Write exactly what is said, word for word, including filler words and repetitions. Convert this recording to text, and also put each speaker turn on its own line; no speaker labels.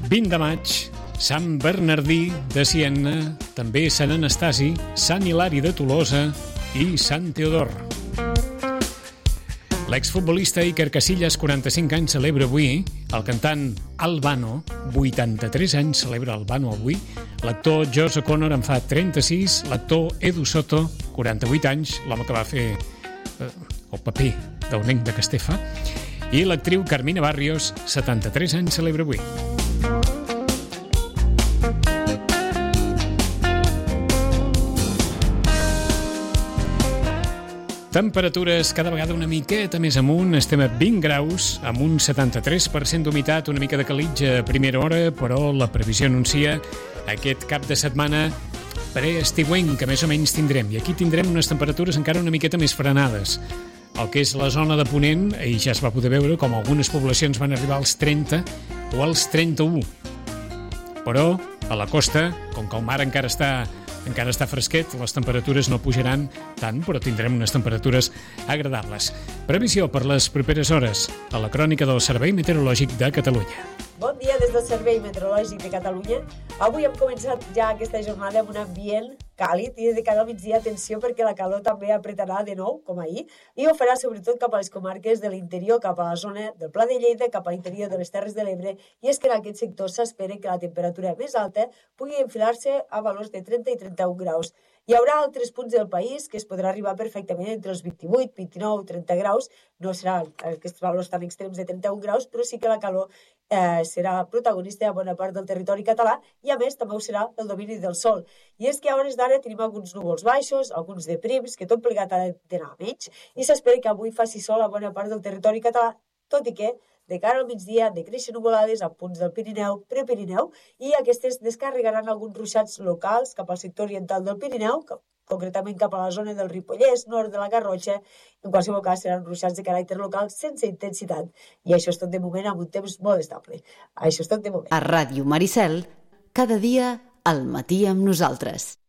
vint de maig, Sant Bernardí de Siena, també Sant Anastasi, Sant Hilari de Tolosa i Sant Teodor. L'exfutbolista Iker Casillas, quaranta-cinc anys, celebra avui. El cantant Albano, vuitanta-tres anys, celebra Albano avui. L'actor Josh O'Connor en fa trenta-sis. L'actor Edu Soto, quaranta-vuit anys, l'home que va fer eh, el paper del nen de Castefa. I l'actriu Carmina Barrios, setanta-tres anys, celebra avui. Temperatures cada vegada una miqueta més amunt. Estem a vint graus, amb un setanta-tres per cent d'humitat, una mica de calitja a primera hora, però la previsió anuncia aquest cap de setmana preestiuenc que més o menys tindrem. I aquí tindrem unes temperatures encara una miqueta més frenades. El que és la zona de Ponent, ahir ja es va poder veure com algunes poblacions van arribar als trenta o als trenta-u. Però a la costa, com que el mar encara està encara està fresquet, les temperatures no pujaran tant, però tindrem unes temperatures agradables. Previsió per les properes hores a la crònica del Servei Meteorològic de Catalunya.
Bon dia des del Servei Meteorològic de Catalunya. Avui hem començat ja aquesta jornada amb un ambient càlid i de cara al migdia, atenció, perquè la calor també apretarà de nou, com ahir, i ho farà sobretot cap a les comarques de l'interior, cap a la zona del Pla de Lleida, cap a l'interior de les Terres de l'Ebre, i és que en aquest sector s'espera que la temperatura més alta pugui enfilar-se a valors de trenta i trenta-un graus. Hi haurà altres punts del país que es podrà arribar perfectament entre els vint-i-vuit, vint-i-nou, trenta graus. No seran aquests valors tan extrems de trenta-un graus, però sí que la calor eh, serà protagonista a bona part del territori català i, a més, també ho serà el domini del sol. I és que a hores d'ara tenim alguns núvols baixos, alguns de prims, que tot plegat ha d'anar a menys, i s'espera que avui faci sol a bona part del territori català, tot i que de cara al migdia han de créixer nuvolades a punts del Pirineu, Prepirineu, i aquestes descarregaran alguns ruixats locals cap al sector oriental del Pirineu, concretament cap a la zona del Ripollès, nord de la Garrotxa. En qualsevol cas seran ruixats de caràcter local sense intensitat. I això és tot de moment amb un temps molt estable. Això és tot de moment.
A Ràdio Maricel, cada dia al matí amb nosaltres.